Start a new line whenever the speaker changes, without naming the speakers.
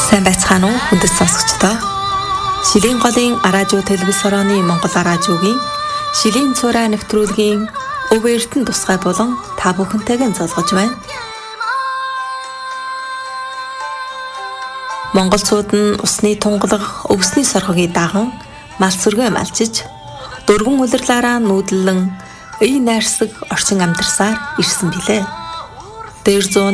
Сайн байцгаана уу хүндэт сонсогчдоо. Шилийн голын радио телевиз хорооны Монгол радиогийн Шилийн цураа нэвтрүүлгийн Өв Эрдэнэ тусгай болон та бүхэнтэйг залгаж байна. Монголчууд нь усны тунгалаг өвсний сорхогийг даган мал сүргээ малчиж дөрвөн улирлаараа нүүдлэн ий найрсаг орчин амьдарсаар ирсэн билээ. Дээр зүүн